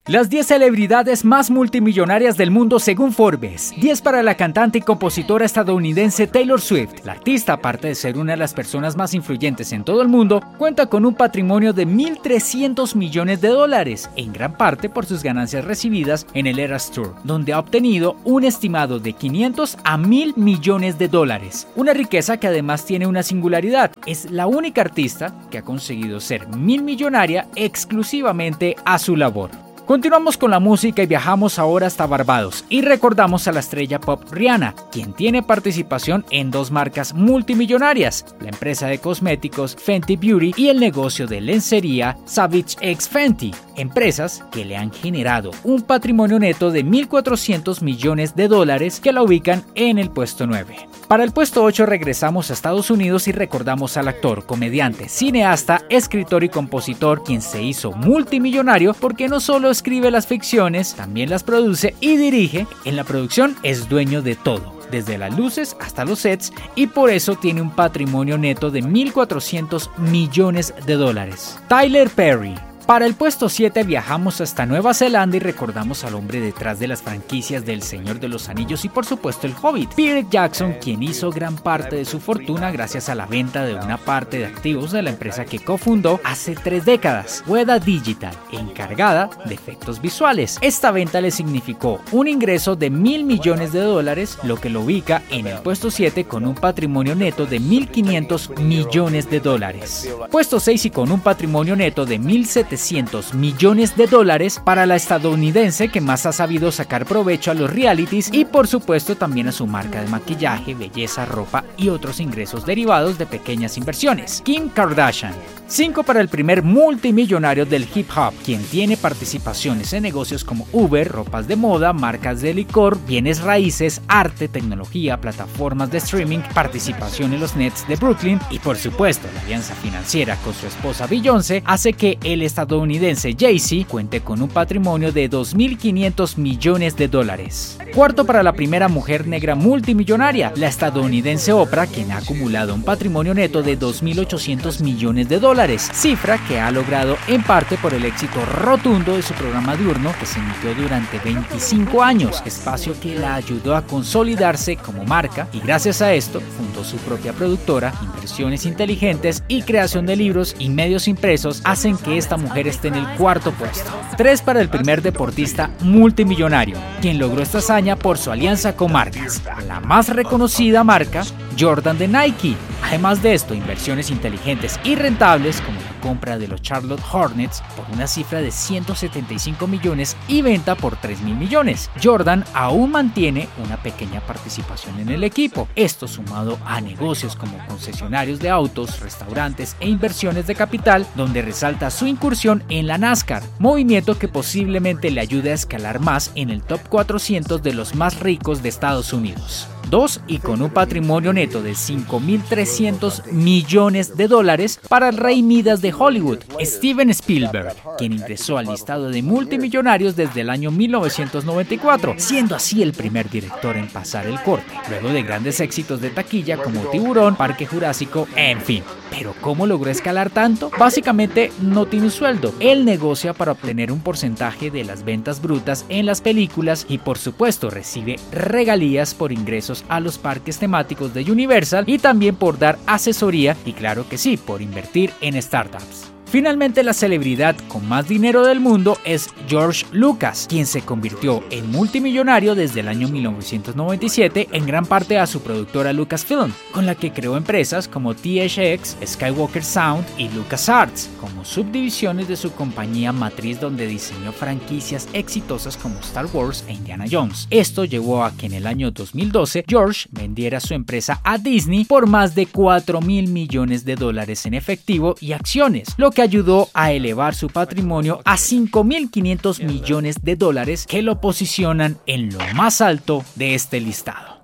Las 10 celebridades más multimillonarias del mundo según Forbes. 10 para la cantante y compositora estadounidense Taylor Swift. La artista, aparte de ser una de las personas más influyentes en todo el mundo, cuenta con un patrimonio de $1.300 millones, en gran parte por sus ganancias recibidas en el Eras Tour, donde ha obtenido un estimado de $500 a $1.000 millones. Una riqueza que además tiene una singularidad. Es la única artista que ha conseguido ser millonaria exclusivamente a su labor. Continuamos con la música y viajamos ahora hasta Barbados y recordamos a la estrella pop Rihanna, quien tiene participación en 2 marcas multimillonarias, la empresa de cosméticos Fenty Beauty y el negocio de lencería Savage X Fenty, empresas que le han generado un patrimonio neto de $1.400 millones que la ubican en el puesto 9. Para el puesto 8 regresamos a Estados Unidos y recordamos al actor, comediante, cineasta, escritor y compositor, quien se hizo multimillonario porque no solo escribe las ficciones, también las produce y dirige. En la producción es dueño de todo, desde las luces hasta los sets, y por eso tiene un patrimonio neto de $1.400 millones. Tyler Perry. Para el puesto 7 viajamos hasta Nueva Zelanda y recordamos al hombre detrás de las franquicias del Señor de los Anillos y por supuesto El Hobbit, Peter Jackson, quien hizo gran parte de su fortuna gracias a la venta de una parte de activos de la empresa que cofundó hace 3 décadas, Weta Digital, encargada de efectos visuales. Esta venta le significó un ingreso de $1.000 millones, lo que lo ubica en el puesto 7 con un patrimonio neto de $1.500 millones. Puesto 6 y con un patrimonio neto de $1.700 millones para la estadounidense que más ha sabido sacar provecho a los realities y por supuesto también a su marca de maquillaje, belleza, ropa y otros ingresos derivados de pequeñas inversiones, Kim Kardashian. 5 para el primer multimillonario del hip hop, quien tiene participaciones en negocios como Uber, ropas de moda, marcas de licor, bienes raíces, arte, tecnología, plataformas de streaming, participación en los Nets de Brooklyn y por supuesto la alianza financiera con su esposa Beyoncé hace que el estadounidense Jay-Z cuente con un patrimonio de $2.500 millones. Cuarto para la primera mujer negra multimillonaria, la estadounidense Oprah, quien ha acumulado un patrimonio neto de $2.800 millones, cifra que ha logrado en parte por el éxito rotundo de su programa diurno que se emitió durante 25 años, espacio que la ayudó a consolidarse como marca y gracias a esto fundó su propia productora, inversiones inteligentes y creación de libros y medios impresos hacen que esta mujer esté en el cuarto puesto. 3 para el primer deportista multimillonario, quien logró esta hazaña por su alianza con marcas, la más reconocida marca Jordan de Nike. Además de esto, inversiones inteligentes y rentables como la compra de los Charlotte Hornets por una cifra de $175 millones y venta por $3.000 millones. Jordan aún mantiene una pequeña participación en el equipo, esto sumado a negocios como concesionarios de autos, restaurantes e inversiones de capital, donde resalta su incursión en la NASCAR, movimiento que posiblemente le ayude a escalar más en el top 400 de los más ricos de Estados Unidos. 2 y con un patrimonio neto de $5.300 millones para el rey Midas de Hollywood, Steven Spielberg, quien ingresó al listado de multimillonarios desde el año 1994, siendo así el primer director en pasar el corte, luego de grandes éxitos de taquilla como Tiburón, Parque Jurásico, en fin. ¿Pero cómo logró escalar tanto? Básicamente no tiene un sueldo, él negocia para obtener un porcentaje de las ventas brutas en las películas y por supuesto recibe regalías por ingresos a los parques temáticos de Universal y también por dar asesoría y claro que sí, por invertir en startups. Finalmente, la celebridad con más dinero del mundo es George Lucas, quien se convirtió en multimillonario desde el año 1997 en gran parte a su productora Lucasfilm, con la que creó empresas como THX, Skywalker Sound y LucasArts, como subdivisiones de su compañía matriz donde diseñó franquicias exitosas como Star Wars e Indiana Jones. Esto llevó a que en el año 2012 George vendiera su empresa a Disney por más de $4.000 millones en efectivo y acciones, lo que ayudó a elevar su patrimonio a $5.500 millones que lo posicionan en lo más alto de este listado.